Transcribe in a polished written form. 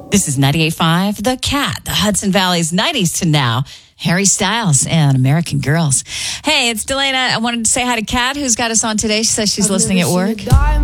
This is 98.5 The Cat, the Hudson Valley's 90s to now. Harry Styles and American Girls. Hey, it's Delana. I wanted to say hi to Kat, who's got us on today. She says she's listening at work.